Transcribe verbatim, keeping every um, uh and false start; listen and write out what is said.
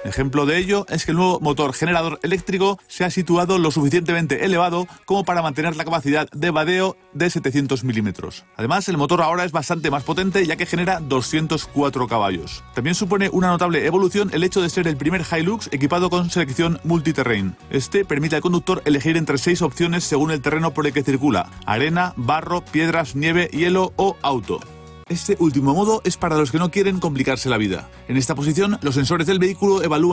Ejemplo de ello es que el nuevo motor generador eléctrico se ha situado lo suficientemente elevado como para mantener la capacidad de vadeo de setecientos milímetros. Además, el motor ahora es bastante más potente ya que genera doscientos cuatro caballos. También supone una notable evolución el hecho de ser el primer Hilux equipado con selección multiterrain. Este permite al conductor elegir entre seis opciones según el terreno por el que circula: arena, barro, piedras, nieve, hielo o auto. Este último modo es para los que no quieren complicarse la vida. En esta posición, los sensores del vehículo evalúan